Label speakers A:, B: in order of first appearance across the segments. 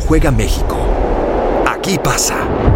A: juega México. Aquí pasa.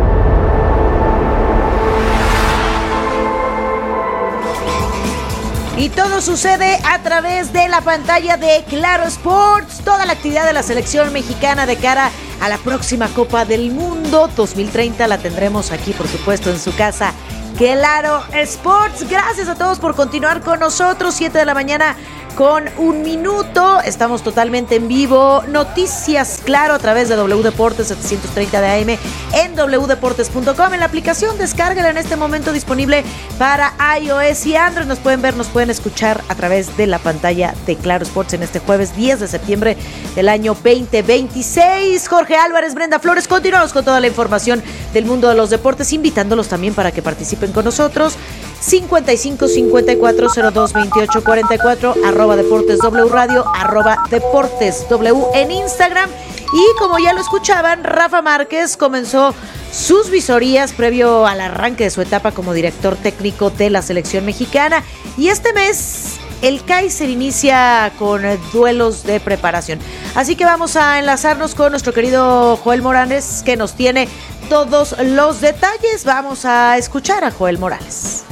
B: Y todo sucede a través de la pantalla de Claro Sports. Toda la actividad de la selección mexicana de cara a la próxima Copa del Mundo 2030 la tendremos aquí, por supuesto, en su casa. Claro Sports. Gracias a todos por continuar con nosotros. 7 de la mañana con 1 minuto. Estamos totalmente en vivo. Noticias Claro a través de W Deportes 730 de AM en wdeportes.com. En la aplicación, descárgala en este momento, disponible para iOS y Android. Nos pueden ver, nos pueden escuchar a través de la pantalla de Claro Sports en este jueves 10 de septiembre del año 2026. Jorge Álvarez, Brenda Flores, continuamos con toda la información del mundo de los deportes, invitándolos también para que participen con nosotros. 55 54 02 28 44 @Deportes W Radio, @Deportes W en Instagram. Y como ya lo escuchaban, Rafa Márquez comenzó sus visorías previo al arranque de su etapa como director técnico de la selección mexicana. Y este mes el Kaiser inicia con duelos de preparación. Así que vamos a enlazarnos con nuestro querido Joel Morales, que nos tiene todos los detalles. Vamos a escuchar a Joel Morales.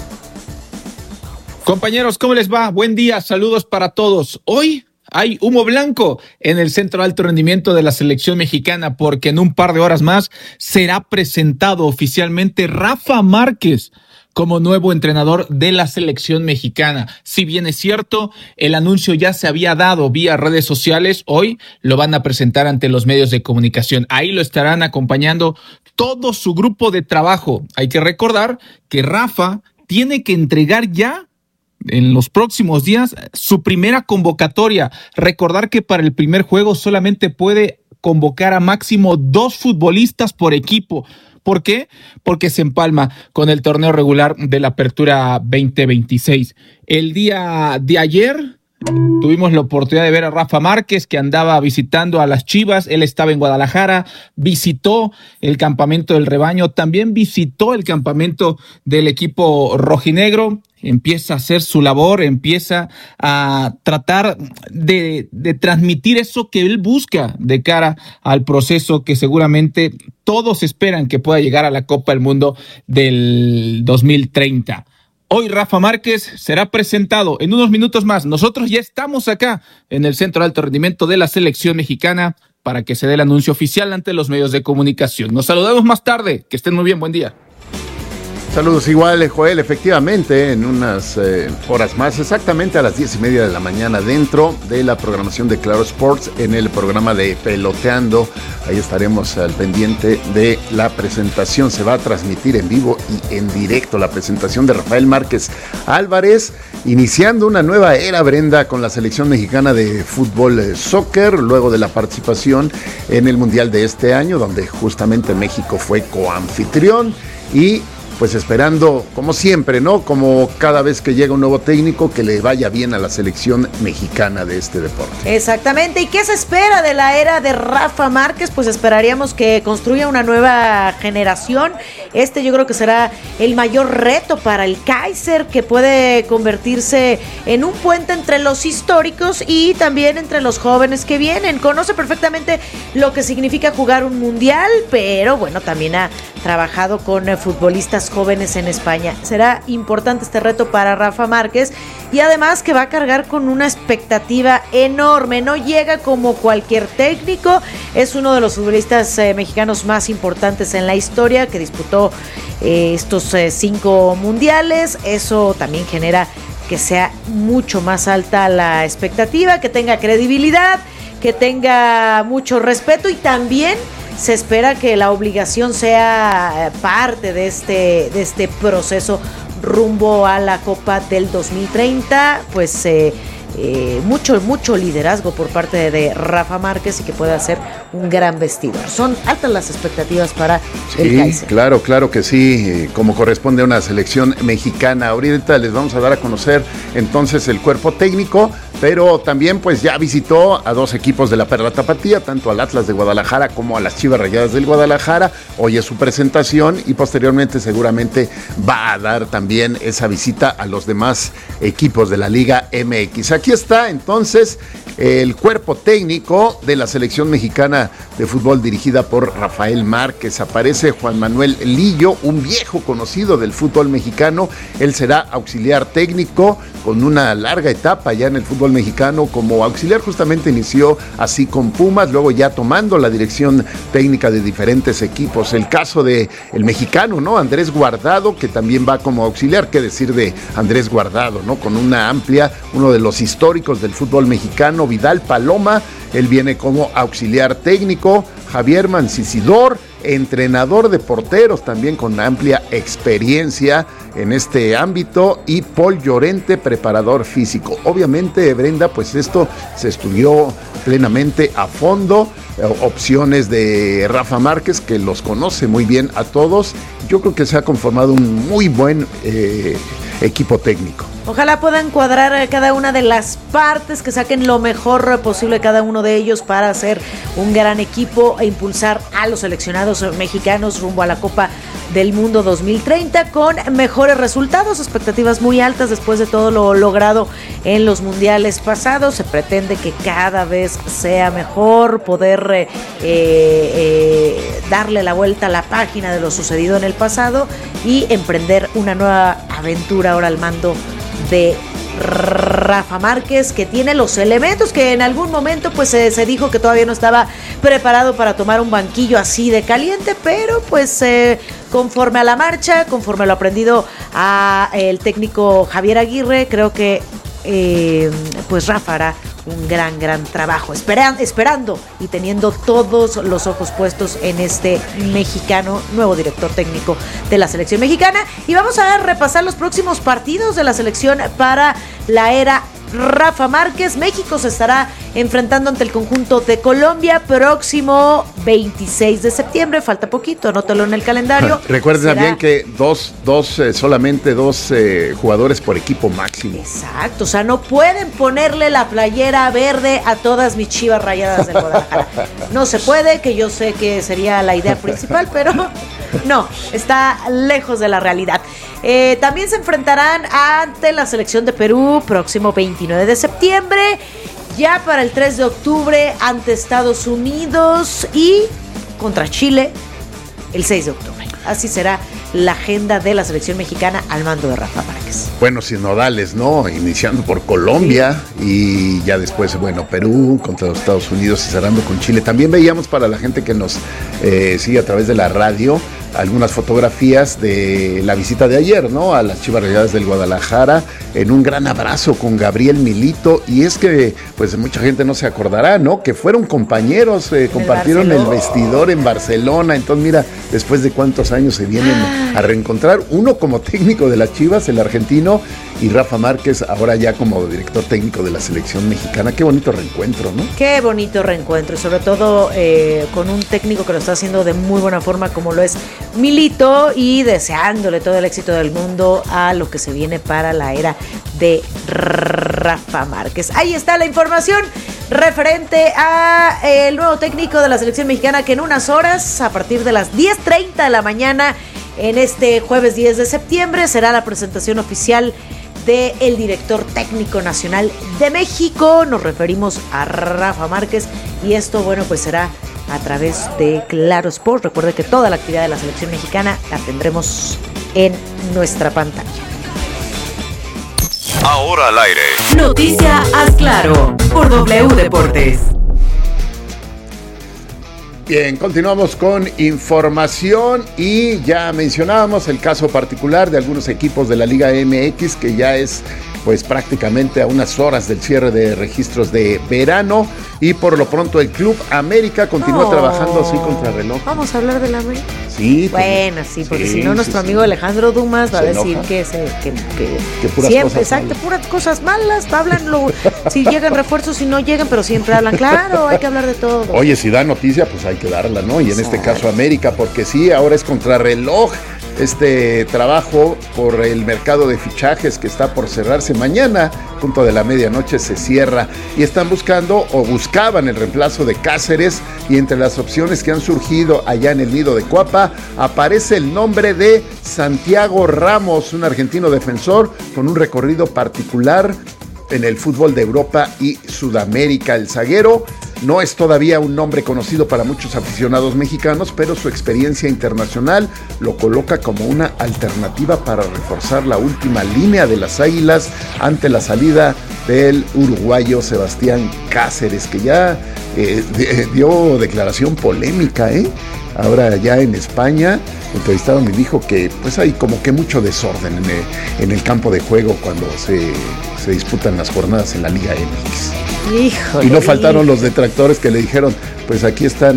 C: Compañeros, ¿cómo les va? Buen día, saludos para todos. Hoy hay humo blanco en el Centro de Alto Rendimiento de la selección mexicana, porque en un par de horas más será presentado oficialmente Rafa Márquez como nuevo entrenador de la selección mexicana. Si bien es cierto, el anuncio ya se había dado vía redes sociales, hoy lo van a presentar ante los medios de comunicación. Ahí lo estarán acompañando todo su grupo de trabajo. Hay que recordar que Rafa tiene que entregar ya en los próximos días su primera convocatoria. Recordar que para el primer juego solamente puede convocar a máximo 2 futbolistas por equipo. ¿Por qué? Porque se empalma con el torneo regular de la Apertura 2026. El día de ayer tuvimos la oportunidad de ver a Rafa Márquez, que andaba visitando a las Chivas. Él estaba en Guadalajara, visitó el campamento del rebaño, también visitó el campamento del equipo rojinegro. Empieza a hacer su labor, empieza a tratar de transmitir eso que él busca de cara al proceso que seguramente todos esperan que pueda llegar a la Copa del Mundo del 2030. Hoy Rafa Márquez será presentado en unos minutos más. Nosotros ya estamos acá en el Centro de Alto Rendimiento de la selección mexicana para que se dé el anuncio oficial ante los medios de comunicación. Nos saludamos más tarde. Que estén muy bien. Buen día.
D: Saludos igual, Joel. Efectivamente, en unas horas más, exactamente a las 10:30 de la mañana, dentro de la programación de Claro Sports, en el programa de Peloteando. Ahí estaremos al pendiente de la presentación. Se va a transmitir en vivo y en directo la presentación de Rafael Márquez Álvarez, iniciando una nueva era, Brenda, con la selección mexicana de fútbol soccer, luego de la participación en el Mundial de este año, donde justamente México fue coanfitrión. Y pues esperando, como siempre, ¿no? Como cada vez que llega un nuevo técnico, que le vaya bien a la selección mexicana de este deporte.
B: Exactamente. ¿Y qué se espera de la era de Rafa Márquez? Pues esperaríamos que construya una nueva generación. Yo creo que será el mayor reto para el Kaiser, que puede convertirse en un puente entre los históricos y también entre los jóvenes que vienen. Conoce perfectamente lo que significa jugar un mundial, pero bueno, también ha trabajado con futbolistas jóvenes en España. Será importante este reto para Rafa Márquez, y además que va a cargar con una expectativa enorme. No llega como cualquier técnico, es uno de los futbolistas mexicanos más importantes en la historia, que disputó estos 5 mundiales. Eso también genera que sea mucho más alta la expectativa, que tenga credibilidad, que tenga mucho respeto, y también se espera que la obligación sea parte de este proceso rumbo a la Copa del 2030, pues mucho liderazgo por parte de Rafa Márquez, y que pueda hacer un gran vestidor. Son altas las expectativas para el Kaiser.
D: Claro que sí, como corresponde a una selección mexicana. Ahorita les vamos a dar a conocer entonces el cuerpo técnico pero también pues ya visitó a 2 equipos de la Perla Tapatía, tanto al Atlas de Guadalajara como a las Chivas Rayadas del Guadalajara. Hoy es su presentación y posteriormente seguramente va a dar también esa visita a los demás equipos de la Liga MX. Aquí está entonces el cuerpo técnico de la selección mexicana de fútbol dirigida por Rafael Márquez. Aparece Juan Manuel Lillo, un viejo conocido del fútbol mexicano. Él será auxiliar técnico con una larga etapa ya en el fútbol mexicano. Como auxiliar justamente inició así con Pumas, luego ya tomando la dirección técnica de diferentes equipos. El caso de el mexicano, ¿no? Andrés Guardado, que también va como auxiliar. ¿Qué decir de Andrés Guardado, ¿no? Con una amplia, uno de los históricos del fútbol mexicano, Vidal Paloma, él viene como auxiliar técnico. Javier Mancisidor, entrenador de porteros, también con amplia experiencia en este ámbito, y Paul Llorente, preparador físico. Obviamente, Brenda, pues esto se estudió plenamente a fondo. Opciones de Rafa Márquez, que los conoce muy bien a todos. Yo creo que se ha conformado un muy buen equipo técnico.
B: Ojalá puedan cuadrar cada una de las partes, que saquen lo mejor posible cada uno de ellos para hacer un gran equipo e impulsar a los seleccionados mexicanos rumbo a la Copa del Mundo 2030 con mejores resultados, expectativas muy altas después de todo lo logrado en los mundiales pasados. Se pretende que cada vez sea mejor, poder darle la vuelta a la página de lo sucedido en el pasado y emprender una nueva aventura ahora al mando de Rafa Márquez, que tiene los elementos que en algún momento pues se dijo que todavía no estaba preparado para tomar un banquillo así de caliente, pero pues conforme a la marcha, conforme a lo aprendido a el técnico Javier Aguirre, creo que pues Rafa hará un gran trabajo, esperando y teniendo todos los ojos puestos en este mexicano, nuevo director técnico de la selección mexicana. Y vamos a repasar los próximos partidos de la selección para la era Rafa Márquez. México se estará enfrentando ante el conjunto de Colombia próximo 26 de septiembre, falta poquito, anótalo en el calendario.
D: Recuerden también que solamente dos jugadores por equipo máximo.
B: Exacto, o sea, no pueden ponerle la playera verde a todas mis Chivas Rayadas del Guadalajara. No se puede, que yo sé que sería la idea principal, pero no, está lejos de la realidad. También se enfrentarán ante la selección de Perú próximo 29 de septiembre, ya para el 3 de octubre ante Estados Unidos y contra Chile el 6 de octubre. Así será la agenda de la selección mexicana al mando de Rafa Márquez.
D: Bueno, sinodales, ¿no? Iniciando por Colombia, sí, y ya después, bueno, Perú contra los Estados Unidos y cerrando con Chile. También veíamos, para la gente que nos sigue a través de la radio, algunas fotografías de la visita de ayer, ¿no? A las Chivas Rayadas del Guadalajara, en un gran abrazo con Gabriel Milito. Y es que, pues, mucha gente no se acordará, ¿no? Que fueron compañeros, compartieron el vestidor en Barcelona. Entonces, mira, después de cuántos años se vienen a reencontrar. Uno como técnico de las Chivas, el argentino, y Rafa Márquez ahora ya como director técnico de la selección mexicana. Qué bonito reencuentro, ¿no?
B: Qué bonito reencuentro, y sobre todo con un técnico que lo está haciendo de muy buena forma como lo es Milito, y deseándole todo el éxito del mundo a lo que se viene para la era de Rafa Márquez. Ahí está la información referente a el nuevo técnico de la selección mexicana, que en unas horas, a partir de las 10:30 de la mañana, en este jueves 10 de septiembre, será la presentación oficial del director técnico nacional de México. Nos referimos a Rafa Márquez, y esto, bueno, pues será a través de Claro Sport. Recuerde que toda la actividad de la selección mexicana la tendremos en nuestra pantalla.
A: Ahora al aire.
E: Noticia Haz Claro por W Deportes.
D: Bien, continuamos con información, y ya mencionábamos el caso particular de algunos equipos de la Liga MX, que ya es pues prácticamente a unas horas del cierre de registros de verano, y por lo pronto el Club América continúa trabajando así contra reloj.
B: ¿Vamos a hablar de la América?
D: Sí.
B: Bueno, sí, porque si no nuestro amigo Alejandro Dumas va a decir que
D: puras
B: siempre,
D: cosas
B: exacto,
D: malas.
B: Puras cosas malas, hablan si llegan refuerzos, si no llegan, pero siempre hablan. Claro, hay que hablar de todo.
D: Oye, si da noticia, pues hay que darla, ¿no? Y en este caso América, porque sí, ahora es contra reloj. este trabajo por el mercado de fichajes que está por cerrarse mañana, punto de la medianoche se cierra, y están buscando o buscaban el reemplazo de Cáceres, y entre las opciones que han surgido allá en el Nido de Cuapa aparece el nombre de Santiago Ramos, un argentino defensor con un recorrido particular en el fútbol de Europa y Sudamérica. El zaguero no es todavía un nombre conocido para muchos aficionados mexicanos, pero su experiencia internacional lo coloca como una alternativa para reforzar la última línea de las Águilas ante la salida del uruguayo Sebastián Cáceres, que ya dio declaración polémica, Ahora ya en España entrevistaron y dijo que pues hay como que mucho desorden en el campo de juego cuando se disputan las jornadas en la Liga MX.
B: Híjole.
D: Y no faltaron los detractores que le dijeron, pues aquí está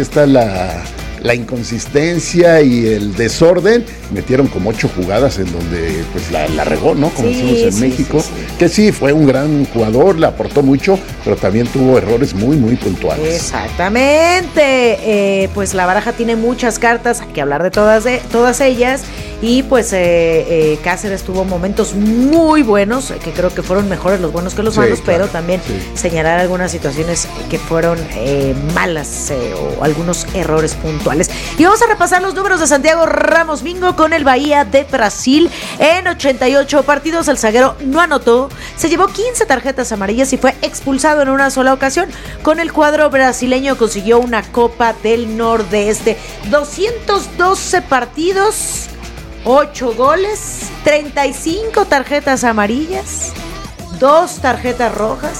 D: la inconsistencia y el desorden. Metieron como 8 jugadas en donde pues la regó, ¿no? Como decimos en México. Sí. Que sí, fue un gran jugador, le aportó mucho, pero también tuvo errores muy, muy puntuales.
B: Exactamente. Pues la baraja tiene muchas cartas, hay que hablar de todas ellas. Y pues Cáceres tuvo momentos muy buenos, que creo que fueron mejores los buenos que los malos, claro, pero también señalar algunas situaciones que fueron malas o algunos errores puntuales. Y vamos a repasar los números de Santiago Ramos Mingo con el Bahía de Brasil. En 88 partidos el zaguero no anotó, se llevó 15 tarjetas amarillas y fue expulsado en una sola ocasión. Con el cuadro brasileño consiguió una Copa del Nordeste, 212 partidos, 8 goles, 35 tarjetas amarillas, 2 tarjetas rojas,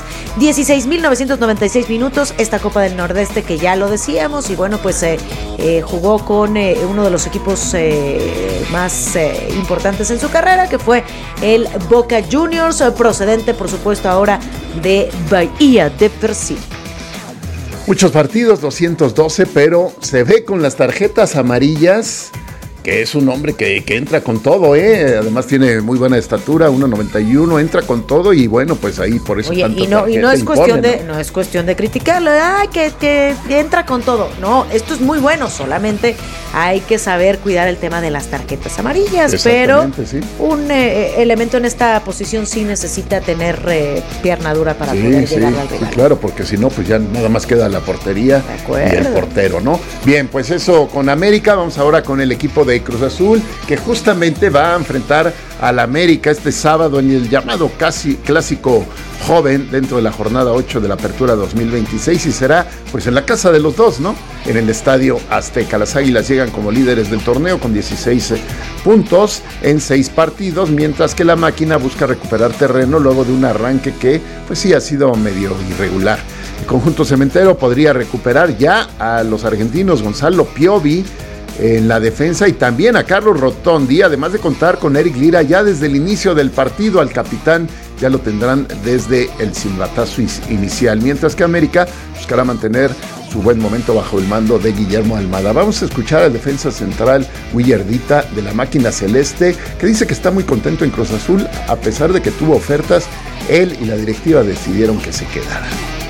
B: 16.996 minutos, esta Copa del Nordeste que ya lo decíamos, y bueno, pues jugó con uno de los equipos más importantes en su carrera, que fue el Boca Juniors, procedente por supuesto ahora de Bahía de Brasil.
D: Muchos partidos, 212, pero se ve con las tarjetas amarillas que es un hombre que entra con todo, además tiene muy buena estatura, 1.91, entra con todo, y bueno, pues ahí por eso.
B: Oye, y no es cuestión no es cuestión de criticarle, que entra con todo. No, esto es muy bueno, solamente hay que saber cuidar el tema de las tarjetas amarillas, pero sí, un elemento en esta posición sí necesita tener pierna dura para poder llegar al rival.
D: Sí, claro, porque si no, pues ya nada más queda la portería y el portero, ¿no? Bien, pues eso con América. Vamos ahora con el equipo de Cruz Azul, que justamente va a enfrentar al América este sábado en el llamado clásico joven dentro de la jornada 8 de la Apertura 2026, y será pues en la casa de los dos, ¿no? En el Estadio Azteca. Las Águilas llegan como líderes del torneo con 16 puntos en 6 partidos, mientras que la máquina busca recuperar terreno luego de un arranque que pues sí ha sido medio irregular. El conjunto cementero podría recuperar ya a los argentinos Gonzalo Piovi en la defensa y también a Carlos Rotondi, además de contar con Eric Lira ya desde el inicio del partido. Al capitán ya lo tendrán desde el silbatazo inicial, mientras que América buscará mantener su buen momento bajo el mando de Guillermo Almada. Vamos a escuchar al defensa central Willardita de la máquina celeste, que dice que está muy contento en Cruz Azul a pesar de que tuvo ofertas. Él y la directiva decidieron que se quedara.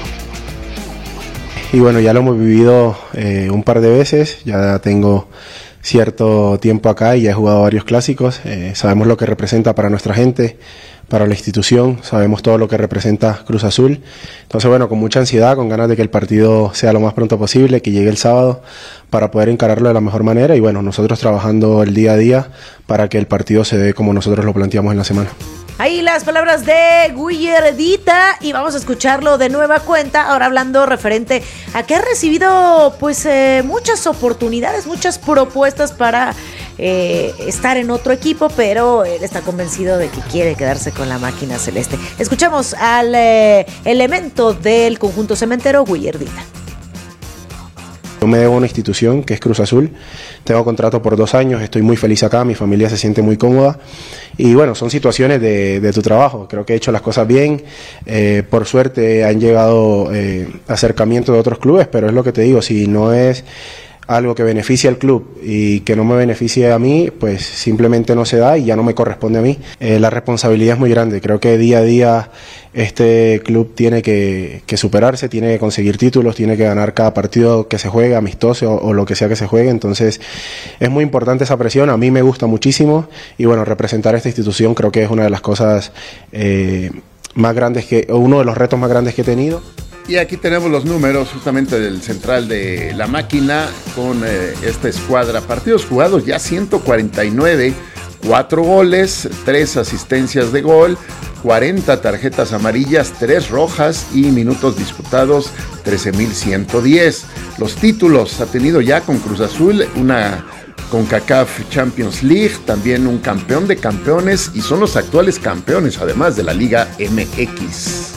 F: Y bueno, ya lo hemos vivido un par de veces, ya tengo cierto tiempo acá y ya he jugado varios clásicos, sabemos lo que representa para nuestra gente, para la institución, sabemos todo lo que representa Cruz Azul. Entonces bueno, con mucha ansiedad, con ganas de que el partido sea lo más pronto posible, que llegue el sábado para poder encararlo de la mejor manera, y bueno, nosotros trabajando el día a día para que el partido se dé como nosotros lo planteamos en la semana.
B: Ahí las palabras de Willardita, y vamos a escucharlo de nueva cuenta, ahora hablando referente a que ha recibido pues muchas oportunidades, muchas propuestas para estar en otro equipo, pero él está convencido de que quiere quedarse con la máquina celeste. Escuchamos al elemento del conjunto cementero, Willardita.
F: Yo me debo a una institución que es Cruz Azul, tengo contrato por 2 años, estoy muy feliz acá, mi familia se siente muy cómoda, y bueno, son situaciones de tu trabajo. Creo que he hecho las cosas bien, por suerte han llegado acercamientos de otros clubes, pero es lo que te digo, si no es algo que beneficie al club y que no me beneficie a mí, pues simplemente no se da y ya no me corresponde a mí. La responsabilidad es muy grande. Creo que día a día este club tiene que superarse, tiene que conseguir títulos, tiene que ganar cada partido que se juegue, amistoso o lo que sea que se juegue. Entonces es muy importante esa presión, a mí me gusta muchísimo y bueno, representar a esta institución creo que es una de las cosas más grandes uno de los retos más grandes que he tenido.
D: Y aquí tenemos los números justamente del central de la máquina con esta escuadra. Partidos jugados ya 149, 4 goles, 3 asistencias de gol, 40 tarjetas amarillas, 3 rojas y minutos disputados 13,110. Los títulos ha tenido ya con Cruz Azul una CONCACAF Champions League, también un campeón de campeones y son los actuales campeones además de la Liga MX.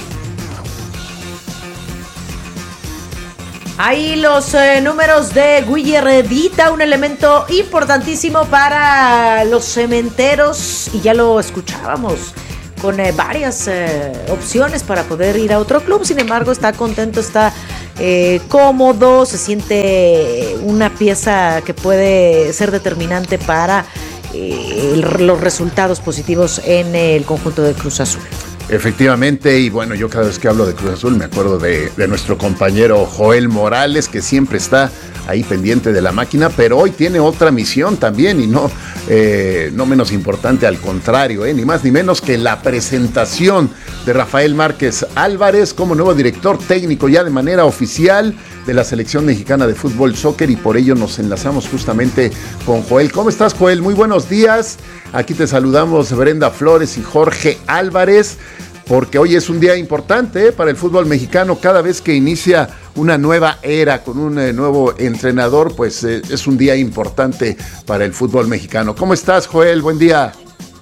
B: Ahí los números de Guiller Dita, un elemento importantísimo para los cementeros, y ya lo escuchábamos, con varias opciones para poder ir a otro club. Sin embargo, está contento, está cómodo, se siente una pieza que puede ser determinante para los resultados positivos en el conjunto de Cruz Azul.
D: Efectivamente, y bueno, yo cada vez que hablo de Cruz Azul me acuerdo de nuestro compañero Joel Morales, que siempre está ahí pendiente de la máquina, pero hoy tiene otra misión también y no menos importante, al contrario, ni más ni menos que la presentación de Rafael Márquez Álvarez como nuevo director técnico ya de manera oficial de la Selección Mexicana de Fútbol Soccer, y por ello nos enlazamos justamente con Joel. ¿Cómo estás, Joel? Muy buenos días. Aquí te saludamos Brenda Flores y Jorge Álvarez, porque hoy es un día importante para el fútbol mexicano. Cada vez que inicia una nueva era con un nuevo entrenador, pues es un día importante para el fútbol mexicano. ¿Cómo estás, Joel? Buen día.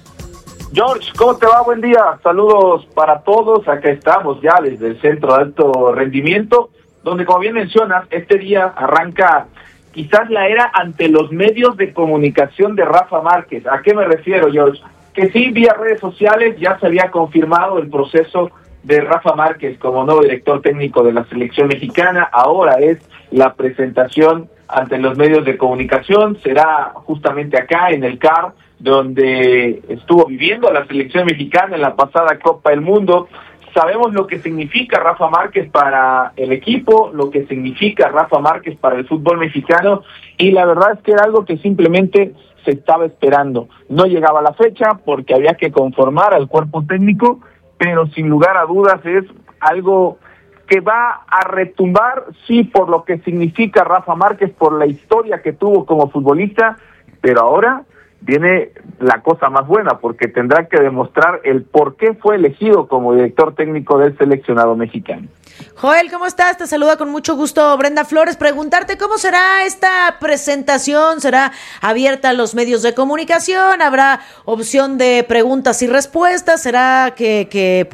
G: George, ¿cómo te va? Buen día. Saludos para todos. Acá estamos ya desde el Centro de Alto Rendimiento, donde, como bien mencionas, este día arranca quizás la era ante los medios de comunicación de Rafa Márquez. ¿A qué me refiero, George? Que sí, vía redes sociales ya se había confirmado el proceso de Rafa Márquez como nuevo director técnico de la selección mexicana. Ahora es la presentación ante los medios de comunicación. Será justamente acá en el CAR, donde estuvo viviendo la selección mexicana en la pasada Copa del Mundo. Sabemos lo que significa Rafa Márquez para el equipo, lo que significa Rafa Márquez para el fútbol mexicano, y la verdad es que era algo que simplemente se estaba esperando. No llegaba la fecha porque había que conformar al cuerpo técnico, pero sin lugar a dudas es algo que va a retumbar, sí, por lo que significa Rafa Márquez, por la historia que tuvo como futbolista, pero ahora viene la cosa más buena, porque tendrá que demostrar el por qué fue elegido como director técnico del seleccionado mexicano.
B: Joel, ¿cómo estás? Te saluda con mucho gusto Brenda Flores. Preguntarte cómo será esta presentación. ¿Será abierta a los medios de comunicación? ¿Habrá opción de preguntas y respuestas? ¿Será que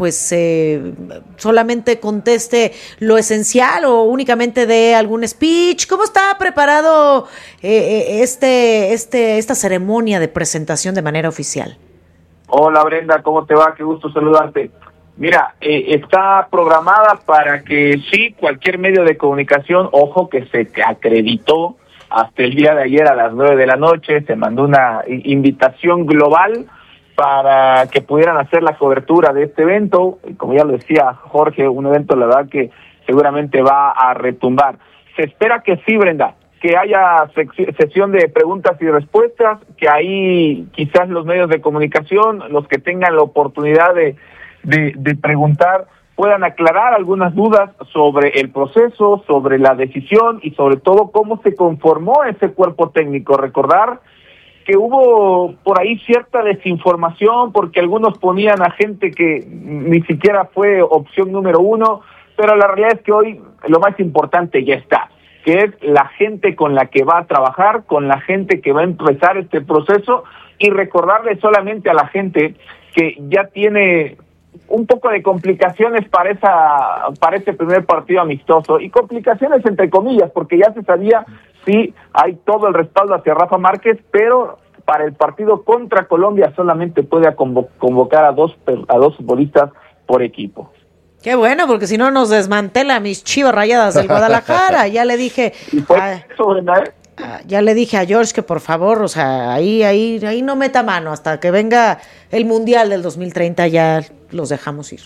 B: solamente conteste lo esencial o únicamente dé algún speech? ¿Cómo está preparado esta ceremonia de presentación de manera oficial?
G: Hola Brenda, ¿cómo te va? Qué gusto saludarte. Mira, está programada para que sí, cualquier medio de comunicación, ojo que se acreditó hasta el día de ayer a las 9 de la noche, se mandó una invitación global para que pudieran hacer la cobertura de este evento. Como ya lo decía Jorge, un evento la verdad que seguramente va a retumbar. Se espera que sí, Brenda, que haya sesión de preguntas y respuestas, que ahí quizás los medios de comunicación, los que tengan la oportunidad de preguntar, puedan aclarar algunas dudas sobre el proceso, sobre la decisión y sobre todo cómo se conformó ese cuerpo técnico. Recordar que hubo por ahí cierta desinformación porque algunos ponían a gente que ni siquiera fue opción número 1, pero la realidad es que hoy lo más importante ya está, que es la gente con la que va a trabajar, con la gente que va a empezar este proceso, y recordarle solamente a la gente que ya tiene un poco de complicaciones para ese primer partido amistoso, y complicaciones entre comillas, porque ya se sabía, sí, hay todo el respaldo hacia Rafa Márquez, pero para el partido contra Colombia solamente puede convocar a dos futbolistas por equipo.
B: Qué bueno, porque si no nos desmantela mis Chivas Rayadas del Guadalajara. Ya le dije... Ya le dije a George que por favor, o sea, ahí no meta mano hasta que venga el Mundial del 2030, ya los dejamos ir.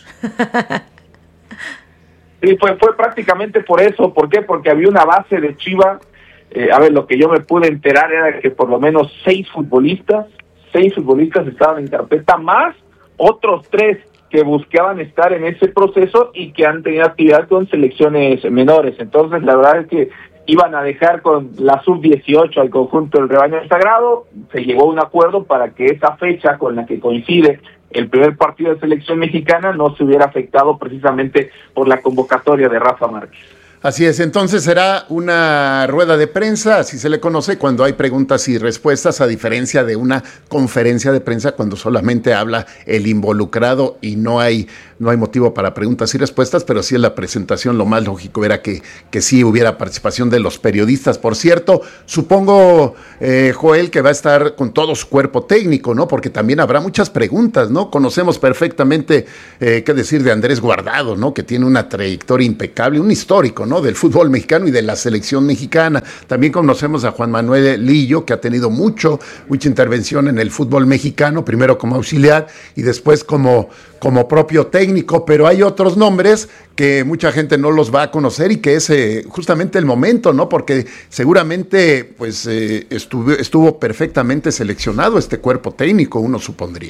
G: Sí, fue prácticamente por eso. ¿Por qué? Porque había una base de Chivas. Lo que yo me pude enterar era que por lo menos 6 futbolistas estaban en carpeta, más otros 3 que buscaban estar en ese proceso y que han tenido actividad con selecciones menores. Entonces, la verdad es que iban a dejar con la sub-18 al conjunto del rebaño sagrado. Se llegó a un acuerdo para que esa fecha con la que coincide el primer partido de selección mexicana no se hubiera afectado precisamente por la convocatoria de Rafa Márquez.
D: Así es, entonces será una rueda de prensa, así se le conoce, cuando hay preguntas y respuestas, a diferencia de una conferencia de prensa cuando solamente habla el involucrado y no hay motivo para preguntas y respuestas, pero sí en la presentación lo más lógico era que sí hubiera participación de los periodistas. Por cierto, supongo, Joel, que va a estar con todo su cuerpo técnico, ¿no? Porque también habrá muchas preguntas, ¿no? Conocemos perfectamente qué decir de Andrés Guardado, ¿no? Que tiene una trayectoria impecable, un histórico, ¿no? Del fútbol mexicano y de la selección mexicana. También conocemos a Juan Manuel Lillo, que ha tenido mucha intervención en el fútbol mexicano, primero como auxiliar y después como propio técnico, pero hay otros nombres que mucha gente no los va a conocer y que es justamente el momento, ¿no? Porque seguramente pues estuvo perfectamente seleccionado este cuerpo técnico, uno supondría.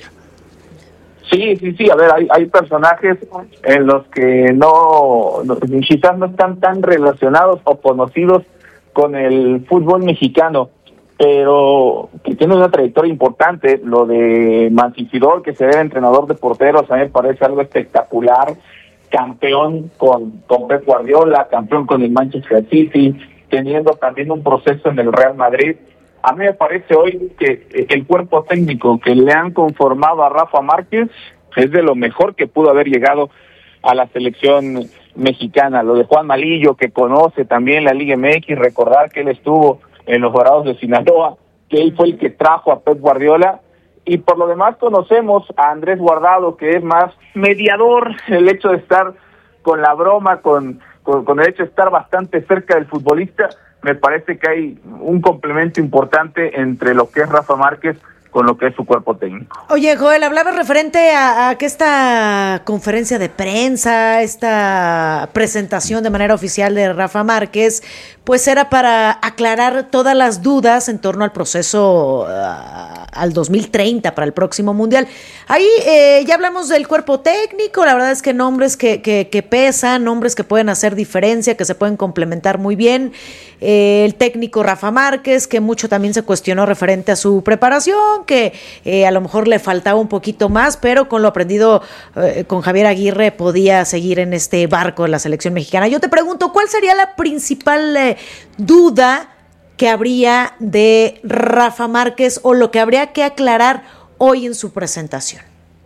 G: Sí, a ver, hay personajes en los que quizás no están tan relacionados o conocidos con el fútbol mexicano, pero que tiene una trayectoria importante. Lo de Mancisidor, que será entrenador de porteros, a mí me parece algo espectacular. Campeón con Pep Guardiola, campeón con el Manchester City, teniendo también un proceso en el Real Madrid. A mí me parece hoy que el cuerpo técnico que le han conformado a Rafa Márquez es de lo mejor que pudo haber llegado a la selección mexicana. Lo de Juan Malillo, que conoce también la Liga MX, recordar que él estuvo en los Dorados de Sinaloa, que él fue el que trajo a Pep Guardiola. Y por lo demás conocemos a Andrés Guardado, que es más mediador, el hecho de estar con la broma, con el hecho de estar bastante cerca del futbolista. Me parece que hay un complemento importante entre lo que es Rafa Márquez con lo que es su cuerpo técnico.
B: Oye, Joel, hablabas referente a que esta conferencia de prensa, esta presentación de manera oficial de Rafa Márquez, pues era para aclarar todas las dudas en torno al proceso al 2030 para el próximo Mundial. Ahí ya hablamos del cuerpo técnico, la verdad es que nombres que pesan, nombres que pueden hacer diferencia, que se pueden complementar muy bien. El técnico Rafa Márquez, que mucho también se cuestionó referente a su preparación, que a lo mejor le faltaba un poquito más, pero con lo aprendido con Javier Aguirre podía seguir en este barco de la selección mexicana. Yo te pregunto, ¿cuál sería la principal duda que habría de Rafa Márquez o lo que habría que aclarar hoy en su presentación?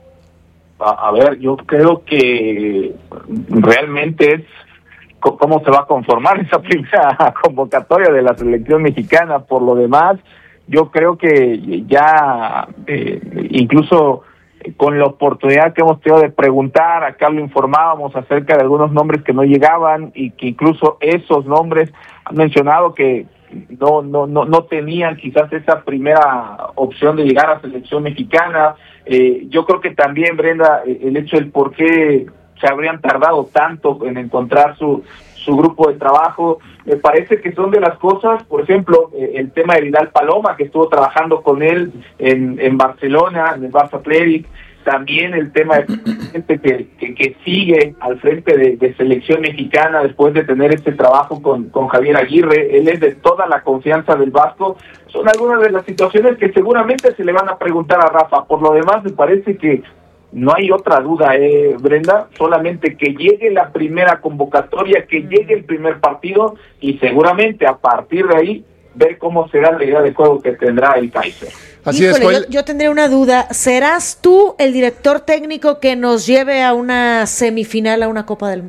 G: A ver, yo creo que realmente es cómo se va a conformar esa primera convocatoria de la selección mexicana. Por lo demás, yo creo que ya incluso con la oportunidad que hemos tenido de preguntar, acá lo informábamos acerca de algunos nombres que no llegaban y que incluso esos nombres han mencionado que no tenían quizás esa primera opción de llegar a la selección mexicana. Yo creo que también, Brenda, el hecho del por qué se habrían tardado tanto en encontrar su grupo de trabajo, me parece que son de las cosas, por ejemplo, el tema de Vidal Paloma, que estuvo trabajando con él en Barcelona, en el Barça Athletic, también el tema de gente que sigue al frente de selección mexicana después de tener este trabajo con Javier Aguirre. Él es de toda la confianza del Vasco. Son algunas de las situaciones que seguramente se le van a preguntar a Rafa. Por lo demás, me parece que no hay otra duda, Brenda, solamente que llegue la primera convocatoria, que llegue el primer partido y seguramente a partir de ahí ver cómo será la idea de juego que tendrá el Kaiser.
D: Así
B: Híjole,
D: es,
B: yo tendría una duda. ¿Serás tú el director técnico que nos lleve a una semifinal, a una Copa del Mundo?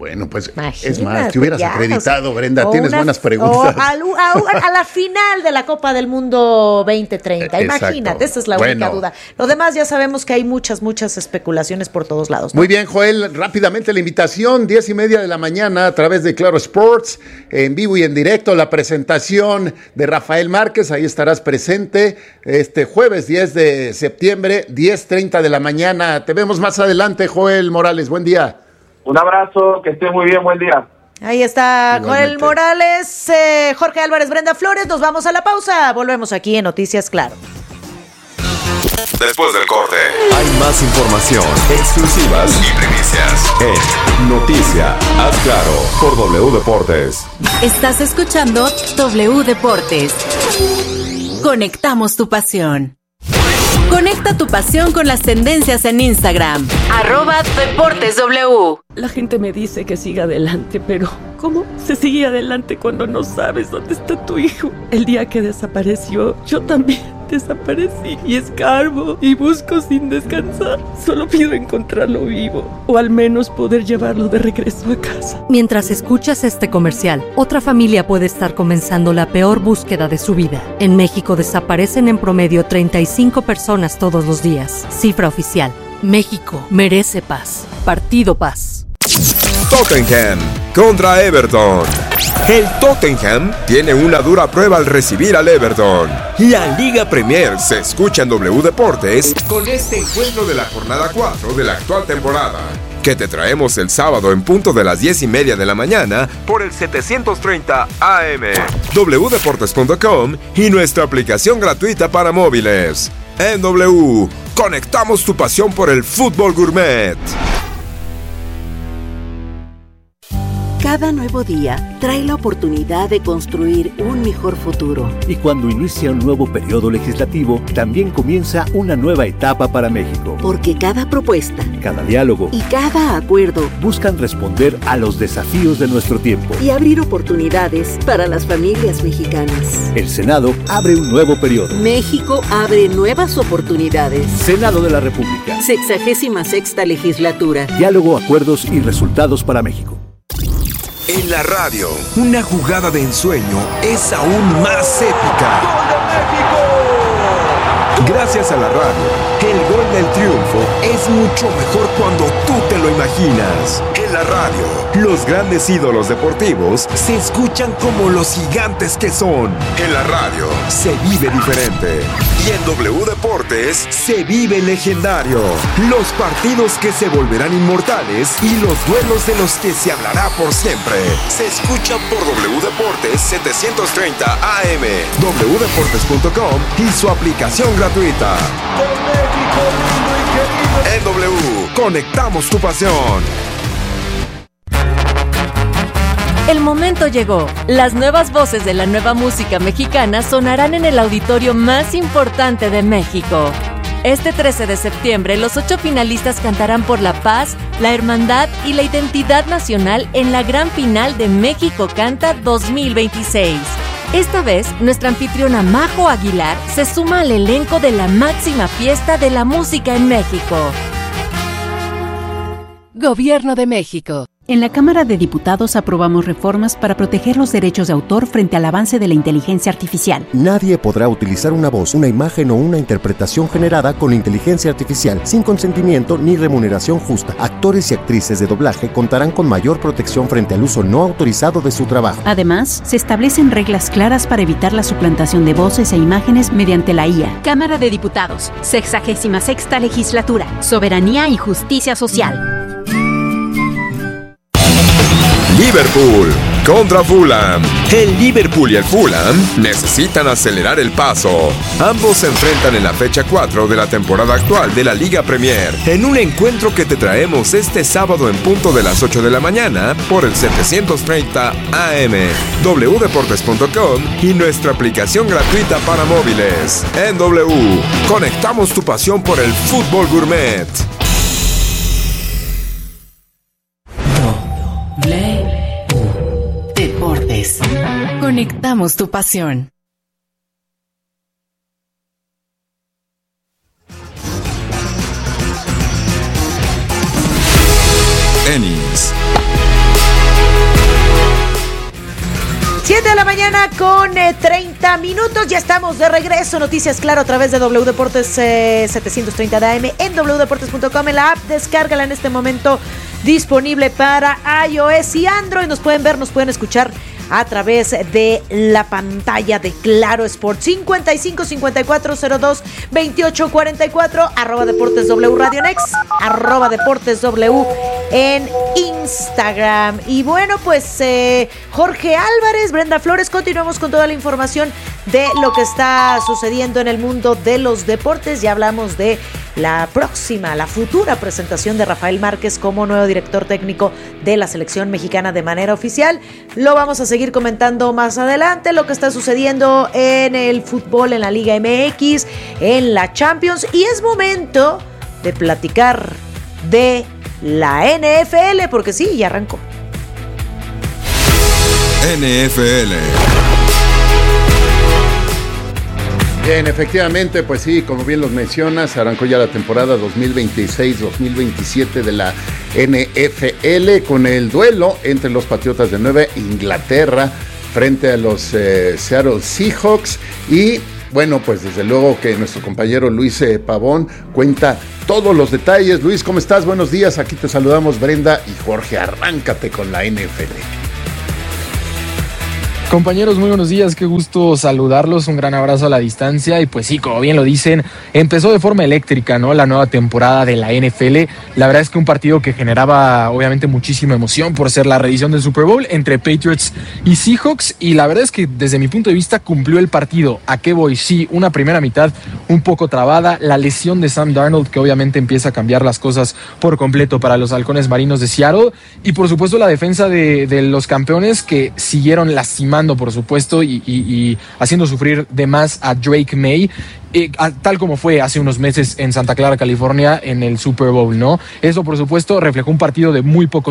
D: Bueno, pues
B: Imagínate,
D: es más, te hubieras
B: ya,
D: acreditado, Brenda,
B: o
D: tienes buenas preguntas.
B: A la final de la Copa del Mundo 2030,
D: Exacto.
B: Imagínate, esa es la única duda. Lo demás ya sabemos que hay muchas especulaciones por todos lados, ¿no?
D: Muy bien, Joel, rápidamente la invitación, 10:30 de la mañana a través de Claro Sports, en vivo y en directo, la presentación de Rafael Márquez, ahí estarás presente este jueves 10 de septiembre, 10:30 de la mañana. Te vemos más adelante, Joel Morales, buen día.
G: Un abrazo, que esté muy bien, buen día.
B: Ahí está
D: Igualmente.
B: Joel Morales, Jorge Álvarez, Brenda Flores, nos vamos a la pausa, volvemos aquí en Noticias Claro.
A: Después del corte, hay más información, exclusivas y primicias en Noticia Haz Claro por W Deportes.
E: Estás escuchando W Deportes. Conectamos tu pasión. Conecta tu pasión con las tendencias en Instagram. @DeportesW.
H: La gente me dice que siga adelante, pero ¿cómo se sigue adelante cuando no sabes dónde está tu hijo? El día que desapareció, yo también desaparecí y escarbo y busco sin descansar. Solo pido encontrarlo vivo o al menos poder llevarlo de regreso a casa.
I: Mientras escuchas este comercial, otra familia puede estar comenzando la peor búsqueda de su vida. En México desaparecen en promedio 35 personas todos los días. Cifra oficial. México merece paz. Partido Paz.
A: Tottenham contra Everton. El Tottenham tiene una dura prueba al recibir al Everton. La Liga Premier se escucha en W Deportes con este encuentro de la jornada 4 de la actual temporada, que te traemos el sábado en punto de las 10:30 de la mañana por el 730 AM, wdeportes.com y nuestra aplicación gratuita para móviles. En W, conectamos tu pasión por el fútbol gourmet.
J: Cada nuevo día trae la oportunidad de construir un mejor futuro.
K: Y cuando inicia un nuevo periodo legislativo, también comienza una nueva etapa para México.
J: Porque cada propuesta,
K: cada diálogo
J: y cada acuerdo
K: buscan responder a los desafíos de nuestro tiempo
J: y abrir oportunidades para las familias mexicanas.
K: El Senado abre un nuevo periodo.
J: México abre nuevas oportunidades.
K: Senado de la República.
J: 66ª legislatura.
K: Diálogo, acuerdos y resultados para México.
A: En la radio, una jugada de ensueño es aún más épica. ¡Gol de México! Gracias a la radio, el gol del triunfo es mucho mejor cuando tú te lo imaginas. En la radio, los grandes ídolos deportivos se escuchan como los gigantes que son. En la radio, se vive diferente. Y en W Deportes, se vive legendario. Los partidos que se volverán inmortales y los duelos de los que se hablará por siempre. Se escucha por W Deportes 730 AM, wdeportes.com y su aplicación gratuita. En W, conectamos tu pasión.
E: El momento llegó. Las nuevas voces de la nueva música mexicana sonarán en el auditorio más importante de México. Este 13 de septiembre, los 8 finalistas cantarán por la paz, la hermandad y la identidad nacional en la gran final de México Canta 2026. Esta vez, nuestra anfitriona Majo Aguilar se suma al elenco de la máxima fiesta de la música en México. Gobierno de México.
L: En la Cámara de Diputados aprobamos reformas para proteger los derechos de autor frente al avance de la inteligencia artificial.
M: Nadie podrá utilizar una voz, una imagen o una interpretación generada con inteligencia artificial sin consentimiento ni remuneración justa. Actores y actrices de doblaje contarán con mayor protección frente al uso no autorizado de su trabajo.
L: Además, se establecen reglas claras para evitar la suplantación de voces e imágenes mediante la IA.
N: Cámara de Diputados, 66ª Legislatura, Soberanía y Justicia Social.
A: Liverpool contra Fulham. El Liverpool y el Fulham necesitan acelerar el paso. Ambos se enfrentan en la fecha 4 de la temporada actual de la Liga Premier, en un encuentro que te traemos este sábado en punto de las 8 de la mañana por el 730 AM, wdeportes.com y nuestra aplicación gratuita para móviles. En W, conectamos tu pasión por el fútbol gourmet.
E: Deportes. Conectamos tu pasión.
A: Tenis.
B: 7 de la mañana con 30 minutos. Ya estamos de regreso. Noticias Claro a través de W Deportes 730 de AM en wdeportes.com. En la app, descárgala en este momento, disponible para iOS y Android. Nos pueden ver, nos pueden escuchar a través de la pantalla de Claro Sport. 55 54 02 28 44 @Deportes W Radio Next, @Deportes W en Instagram. Y bueno, pues Jorge Álvarez, Brenda Flores, continuamos con toda la información de lo que está sucediendo en el mundo de los deportes. Ya hablamos de la futura presentación de Rafael Márquez como nuevo director técnico de la selección mexicana de manera oficial. Lo vamos a seguir comentando más adelante, lo que está sucediendo en el fútbol, en la Liga MX, en la Champions, y es momento de platicar de la NFL, porque sí, ya arrancó.
A: NFL.
D: Bien, efectivamente, pues sí, como bien los mencionas, arrancó ya la temporada 2026-2027 de la NFL con el duelo entre los Patriotas de Nueva Inglaterra frente a los Seattle Seahawks. Y bueno, pues desde luego que nuestro compañero Luis Pavón cuenta todos los detalles. Luis, ¿cómo estás? Buenos días, aquí te saludamos Brenda y Jorge. Arráncate con la NFL.
O: Compañeros, muy buenos días, qué gusto saludarlos, un gran abrazo a la distancia. Y pues sí, como bien lo dicen, empezó de forma eléctrica, ¿no?, la nueva temporada de la NFL. La verdad es que un partido que generaba obviamente muchísima emoción por ser la reedición del Super Bowl entre Patriots y Seahawks, y la verdad es que desde mi punto de vista cumplió el partido. ¿A qué voy? Sí, una primera mitad un poco trabada, la lesión de Sam Darnold que obviamente empieza a cambiar las cosas por completo para los halcones marinos de Seattle, y por supuesto la defensa de los campeones que siguieron lastimando, por supuesto, y haciendo sufrir de más a Drake May, tal como fue hace unos meses en Santa Clara, California, en el Super Bowl, ¿no? Eso, por supuesto, reflejó un partido de muy pocos